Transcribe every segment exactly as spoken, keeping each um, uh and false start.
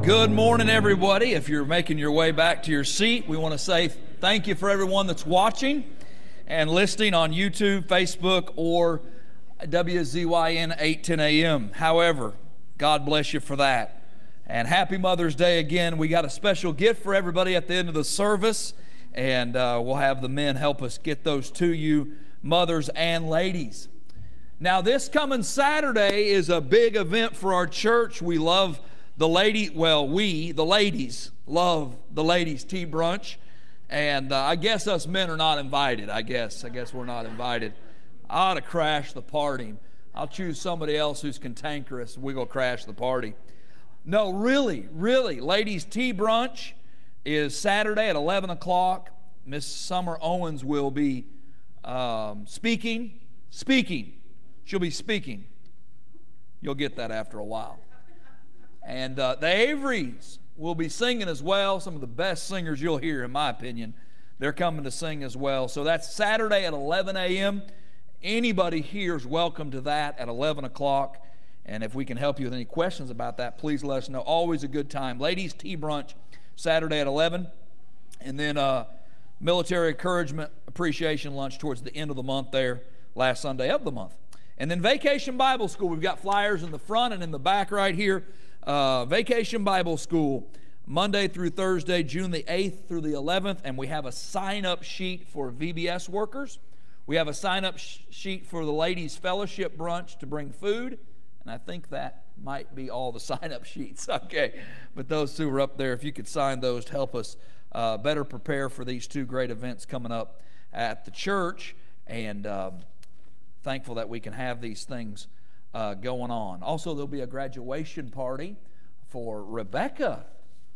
Good morning, everybody. If you're making your way back to your seat, we want to say thank you for everyone that's watching and listening on YouTube, Facebook, or W Z Y N eight ten A M. However, God bless you for that. And happy Mother's Day again. We got a special gift for everybody at the end of the service, and uh, we'll have the men help us get those to you, mothers and ladies. Now, this coming Saturday is a big event for our church. We love the lady, well, we, the ladies, love the ladies' tea brunch. And uh, I guess us men are not invited, I guess. I guess we're not invited. I ought to crash the party. I'll choose somebody else who's cantankerous. We're going to crash the party. No, really, really, ladies' tea brunch is Saturday at eleven o'clock. Miss Summer Owens will be um, speaking. Speaking. She'll be speaking. You'll get that after a while. And uh, the Averys will be singing as well. Some of the best singers you'll hear, in my opinion. They're coming to sing as well. So that's Saturday at eleven A M Anybody here is welcome to that at eleven o'clock. And if we can help you with any questions about that, please let us know. Always a good time. Ladies' tea brunch, Saturday at eleven. And then uh, military encouragement appreciation lunch towards the end of the month there, last Sunday of the month. And then Vacation Bible School. We've got flyers in the front and in the back right here. Uh, Vacation Bible School, Monday through Thursday, June the eighth through the eleventh, and we have a sign-up sheet for V B S workers. We have a sign-up sh- sheet for the ladies' fellowship brunch to bring food, and I think that might be all the sign-up sheets. Okay, but those two are up there. If you could sign those to help us uh, better prepare for these two great events coming up at the church, and um, thankful that we can have these things Uh, going on. Also, there'll be a graduation party for Rebecca.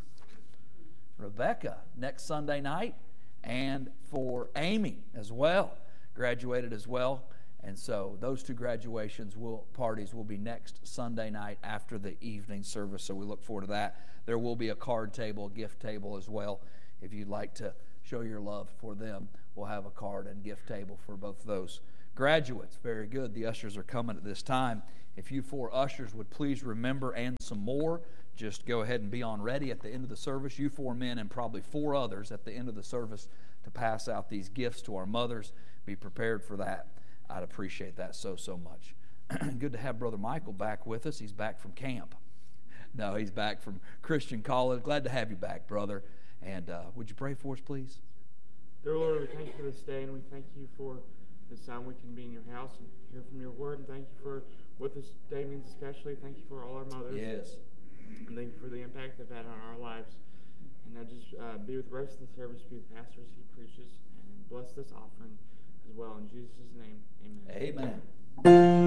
Rebecca next Sunday night, and for Amy as well, graduated as well. And so those two graduations will parties will be next Sunday night after the evening service. So we look forward to that. There will be a card table, a gift table as well. If you'd like to show your love for them, we'll have a card and gift table for both of those graduates. Very good. The ushers are coming at this time. If you four ushers would please remember and some more, just go ahead and be on ready at the end of the service. You four men and probably four others at the end of the service to pass out these gifts to our mothers. Be prepared for that. I'd appreciate that so, so much. Good to have Brother Michael back with us. He's back from camp. No, he's back from Christian College. Glad to have you back, brother. And uh, would you pray for us, please? Dear Lord, we thank you for this day, and we thank you for this time we can be in your house and hear from your word, and thank you for what this day means especially. Thank you for all our mothers. Yes. And thank you for the impact they've had on our lives. And now just uh, be with the rest of the service, be with the pastor as he preaches, and bless this offering as well. In Jesus' name, amen. Amen.